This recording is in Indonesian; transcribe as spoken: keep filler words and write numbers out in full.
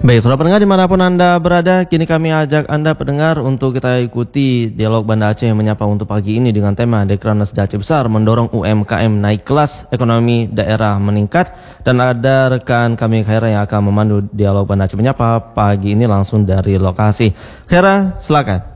Baik, saudara pendengar dimanapun Anda berada, kini kami ajak Anda pendengar untuk kita ikuti dialog Banda Aceh yang menyapa untuk pagi ini dengan tema Dekranasda Aceh Besar mendorong U M K M naik kelas, ekonomi daerah meningkat. Dan ada rekan kami Khaira yang akan memandu dialog Banda Aceh menyapa pagi ini langsung dari lokasi. Khaira, silakan.